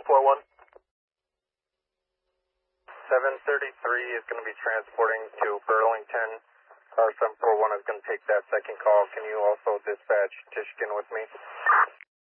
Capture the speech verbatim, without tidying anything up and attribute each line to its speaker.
Speaker 1: four one.
Speaker 2: seven thirty-three is going to be transporting to Burlington. Car seven four one is going to take that second call. Can you also dispatch Tishkin with me?